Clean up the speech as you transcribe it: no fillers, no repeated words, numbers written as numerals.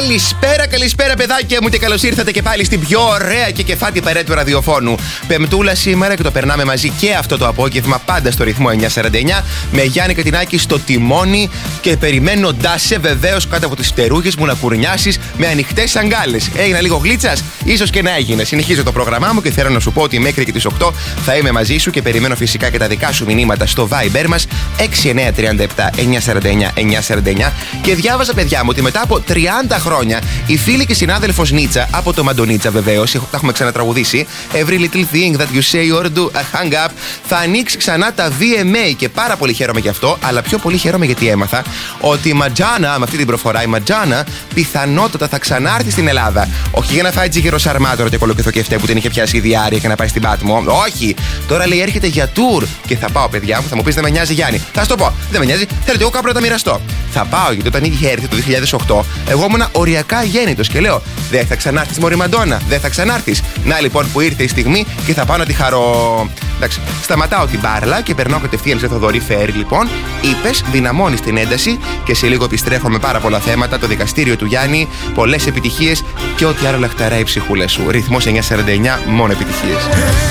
Καλησπέρα, παιδάκια μου, και καλώς ήρθατε και πάλι στην πιο ωραία και κεφάτη παρέα του ραδιοφώνου. Πεμπτούλα σήμερα και το περνάμε μαζί και αυτό το απόγευμα, πάντα στο ρυθμό 949, με Γιάννη Κατινάκη στο τιμόνι και περιμένοντάς σε βεβαίως κάτω από τις φτερούγες μου να κουρνιάσεις με ανοιχτές αγκάλες. Έγινα λίγο γλίτσας, ίσως και να έγινε. Συνεχίζω το πρόγραμμά μου και θέλω να σου πω ότι μέχρι και τις 8 θα είμαι μαζί σου και περιμένω φυσικά και τα δικά σου μηνύματα στο Viber μας 6937 949 949. Και διάβαζα, παιδιά μου, ότι μετά από 30 χρόνια η φίλη και συνάδελφος Νίτσα, από το Μαντονίτσα βεβαίως, τα έχουμε ξανατραγουδήσει, Every little thing that you say or do, a hang up, θα ανοίξει ξανά τα VMA και πάρα πολύ χαίρομαι γι' αυτό, αλλά πιο πολύ χαίρομαι γιατί έμαθα ότι η Ματζάνα, με αυτή την προφορά, η Ματζάνα πιθανότατα θα ξανάρθει στην Ελλάδα. Όχι για να φάει τζιγεροσαρμάτορα και κολοκυθοκευτέ που την είχε πιάσει η διάρκεια και να πάει στην Πάτμο. Όχι! Τώρα λέει έρχεται για tour και θα πάω, παιδιά μου. Θα μου πει δεν με νοιάζει, Γιάννη. Θα σου το πω. Δεν με νοιάζει. Θέλετε εγώ κάπου να τα μοιραστώ. Θα πάω γιατί όταν είχε έρθει το 2008, εγώ ήμουν οριακά γέννητος και λέω δεν θα ξανάρθεις, μωρή Μαντόνα, δεν θα ξανάρθεις. Να λοιπόν που ήρθε η στιγμή και θα πάω να τη χαρώ. Εντάξει, σταματάω την μπάρλα και περνάω κατευθείαν σε Θοδωρή Φέρη. Λοιπόν, είπες, δυναμώνεις την ένταση και σε λίγο επιστρέφω με πάρα πολλά θέματα. Το δικαστήριο του Γιάννη, πολλές επιτυχίες και ό,τι άλλο λαχταράει η ψυχούλα σου. Ρυθμός 949, μόνο επιτυχίες.